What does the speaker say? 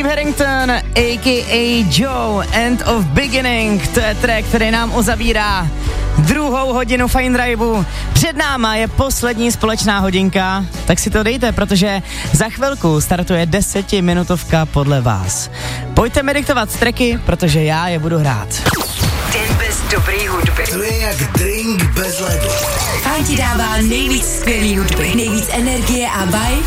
Steve Harrington, a.k.a. Joe, End of Beginning, to je track, který nám uzavírá druhou hodinu Fine Driveu. Před náma je poslední společná hodinka, tak si to dejte, protože za chvilku startuje 10minutovka podle vás. Pojďte mi diktovat tracky, protože já je budu hrát. Den bez dobrý hudby. To je jak drink bez ledu. Fajn ti dává nejvíc skvělý hudby, nejvíc energie a vibe